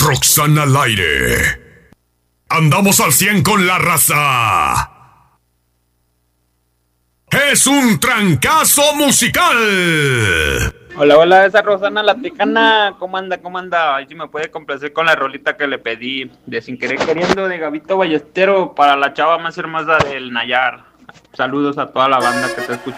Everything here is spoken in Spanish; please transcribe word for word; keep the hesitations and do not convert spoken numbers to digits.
Roxana al aire. Andamos al cien con la raza. Es un trancazo musical. Hola, hola, esa Rosana la Tejana. ¿Cómo anda? ¿Cómo anda? Ay, si me puede complacer con la rolita que le pedí de Sin Querer Queriendo de Gabito Ballestero para la chava más hermosa del Nayar. Saludos a toda la banda que te escucha.